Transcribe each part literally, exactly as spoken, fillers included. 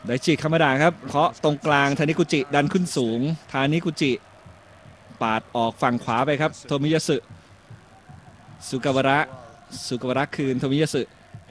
ไดจิคามาดาครับเพราะตรงกลางทานิกุจิดันขึ้นสูงทานิกุจิปาดออกฝั่งขวาไปครับโทมิยาสึสุกาวาระสุกาวาระคืนโทมิยาสึ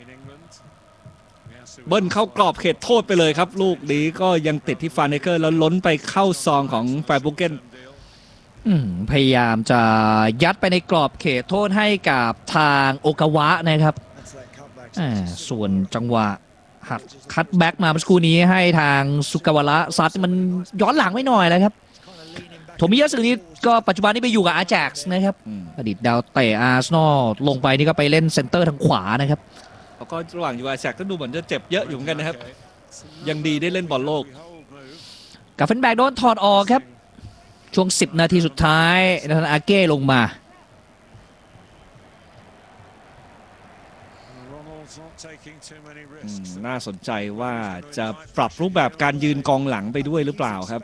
เบิ้ลเข้ากรอบเขตโทษไปเลยครับลูกนี้ก็ยังติดที่ฟานเนเกอร์แล้วล้นไปเข้าซองของแฟร์บุเกนพยายามจะยัดไปในกรอบเขตโทษให้กับทางโอกาวะนะครับส่วนจังหวะหักคัตแบ็กมาเมื่อสักครู่นี้ให้ทางสุกาวาระซัดมันย้อนหลังไม่หน่อยแล้วครับโทมิยาสึนี่ก็ปัจจุบันนี้ไปอยู่กับอาแจ็กซ์นะครับอดีตดาวเตะอาร์เซนอลลงไปนี่ก็ไปเล่นเซนเตอร์ทางขวานะครับแล้วก็ระหว่างอยู่อาแจ็กซ์ก็ดูเหมือนจะเจ็บเยอะอยู่เหมือนกันนะครับยังดีได้เล่นบอลโลกกับเฟนแบกโดนถอดออกครับช่วงสิบนาทีสุดท้ายนาธานอาเก้ลงมาน่าสนใจว่าจะปรับรูปแบบการยืนกองหลังไปด้วยหรือเปล่าครับ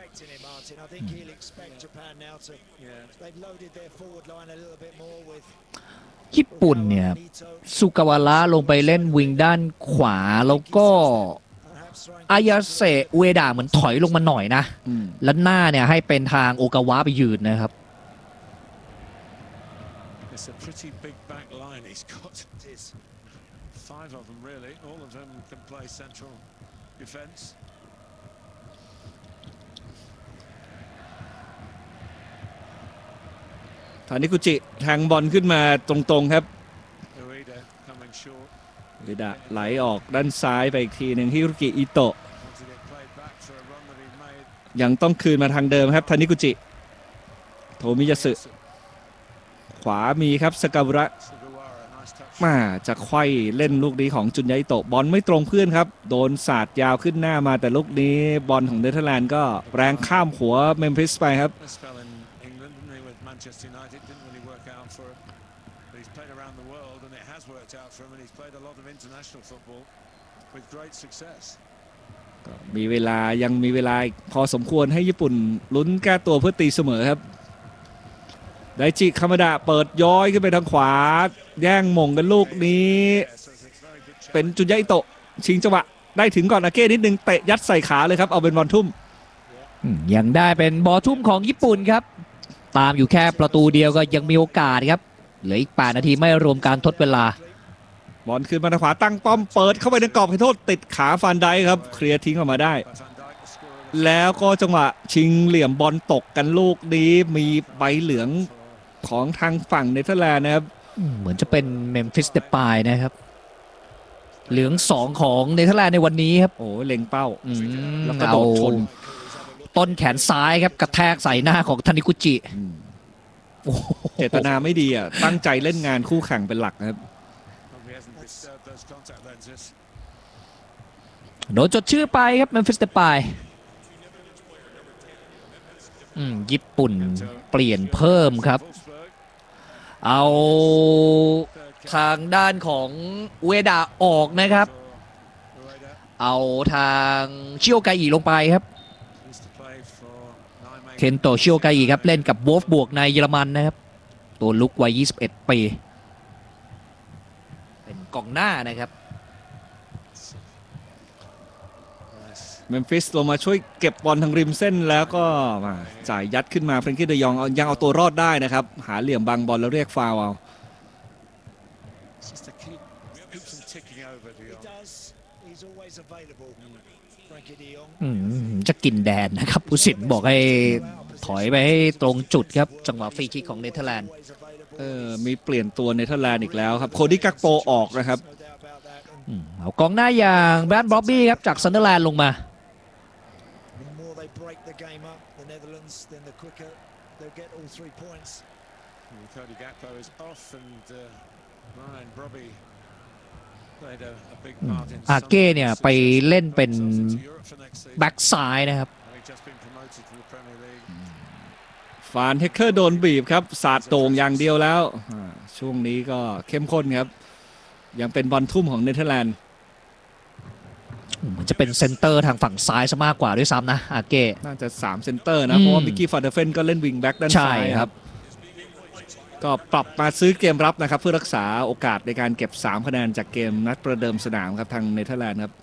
ญี่ปุ่นเนี่ยสุกาวาระลงไปเล่นวิงด้านขวาแล้วก็อายาเซอุเอดะเหมือนถอยลงมาหน่อยนะแล้วหน้าเนี่ยให้เป็นทางโอกาวะไปยืนนะครับทานิกุจิแทงบอลขึ้นมาตรงๆครับอุเอดะไหลออกด้านซ้ายไปอีกทีหนึ่งฮิรุกิอิโตะยังต้องคืนมาทางเดิมครับทานิกุจิโทมิยาสึขวามีครับสกาวระมาจะไขว้เล่นลูกนี้ของจุนยาอิโตะบอลไม่ตรงเพื่อนครับโดนสาดยาวขึ้นหน้ามาแต่ลูกนี้บอลของเนเธอร์แลนด์ก็แรงข้ามหัวเมมฟิสไปครับมีเวลายังมีเวลาพอสมควรให้ญี่ปุ่นลุ้นแก้ตัวเพื่อตีเสมอครับไดจิคามาดะเปิดย้อยขึ้นไปทางขวาแย่งหม่งกันลูกนี้เป็นจุนยาอิโตะชิงจังหวะได้ถึงก่อนอาเก้นิดนึงเตะยัดใส่ขาเลยครับเอาเป็นบอลทุ่มยังได้เป็นบอลทุ่มของญี่ปุ่นครับตามอยู่แค่ประตูเดียวก็ยังมีโอกาสครับเหลืออีกแปดนาทีไม่รวมการทดเวลาบอลขึ้นมาทางขวาตั้งป้อมเปิดเข้าไปในกรอบให้โทษติดขาฟานไดครับเคลียร์ทิ้งออกมาได้แล้วก็จังหวะชิงเหลี่ยมบอลตกกันลูกนี้มีใบเหลืองของทางฝั่งเนเธอร์แลนด์นะครับเหมือนจะเป็นเมมฟิสเดปายนะครับเหลืองสองของเนเธอร์แลนด์ในวันนี้ครับโอ้เล็งเป้าแล้วก็โดดชนต้นแขนซ้ายครับกระแทกใส่หน้าของทานิกุจิเจตนาไม่ดีอ่ะตั้งใจเล่นงานคู่แข่งเป็นหลักนะครับโดนจดชื่อไปครับเมมฟิสเดปายญี่ปุ่นเปลี่ยนเพิ่มครับเอาทางด้านของอุเอดะออกนะครับเอาทางชิโอกาอิลงไปครับเคนโตะชิโอกาอิครับเล่นกับวอล์ฟบวกในเยอรมันนะครับตัวลุกวัยยี่สิบเอ็ดปีเป็นกองหน้านะครับเมมฟิสลงมาช่วยเก็บบอลทางริมเส้นแล้วก็มาจ่ายยัดขึ้นมาเฟรนกี้เดยองยังเอาตัวรอดได้นะครับหาเหลี่ยมบังบอลแล้วเรียกฟาวล์เอาจะกินแดนนะครับผู้สินบอกให้ถอยไปให้ตรงจุดครับจังหวะฟรีคิกของเนเธอร์แลนด์เออมีเปลี่ยนตัวเนเธอร์แลนด์อีกแล้วครับโคดี้กักโปออกนะครับเอากองหน้าอย่างแบรนด์บ๊อบบี้ครับจากซันเดอร์แลนด์ลงมาอาเก้เนี่ยไปเล่นเป็นแบ็กซ้ายนะครับฟานเทคเกอร์โดนบีบครับสาดโต่งอย่างเดียวแล้วช่วงนี้ก็เข้มข้นครับยังเป็นบอลทุ่มของเนเธอร์แลนด์เหมือนจะเป็นเซนเตอร์ทางฝั่งซ้ายซะมากกว่าด้วยซ้ำนะอาเก้น่าจะสามเซนเตอร์นะเพราะว่ามิกกี้ฟาเดเฟนก็เล่นวิงแบ็กด้านซ้ายครับก็ปรับมาซื้อเกมรับนะครับเพื่อรักษาโอกาสในการเก็บสามคะแนนจากเกมนัดประเดิมสนามครับทางเนเธอร์แลนด์ครับ